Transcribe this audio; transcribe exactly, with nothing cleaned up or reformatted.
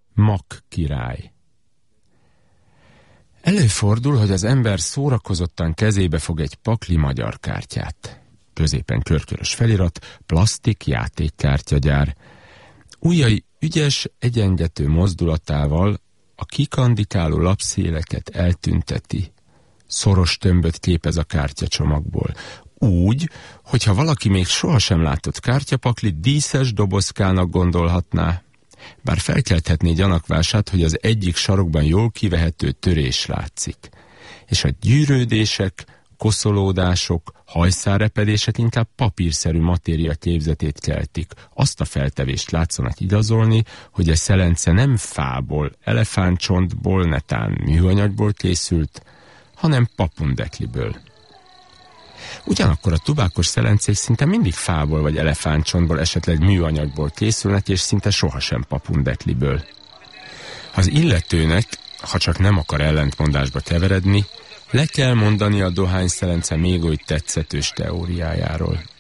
Mak király. Előfordul, hogy az ember szórakozottan kezébe fog egy pakli magyar kártyát. Középen körkörös felirat, plastik játékkártyagyár. Ujjai ügyes, egyengető mozdulatával a kikandikáló lapszéleket eltünteti. Szoros tömböt képez a kártyacsomagból. Úgy, hogyha valaki még sohasem látott kártyapaklit, díszes dobozkának gondolhatná, bár felkelthetné gyanakvását, hogy az egyik sarokban jól kivehető törés látszik, és a gyűrődések, koszolódások, hajszárrepedések inkább papírszerű matéria képzetét keltik. Azt a feltevést látszanak igazolni, hogy a szelence nem fából, elefántcsontból, netán műanyagból készült, hanem papundekliből. Ugyanakkor a tubákos szelencék szinte mindig fából vagy elefántcsontból, esetleg műanyagból készülnek, és szinte sohasem papundekliből. Az illetőnek, ha csak nem akar ellentmondásba keveredni, le kell mondani a dohányszerence még oly tetszetős teóriájáról.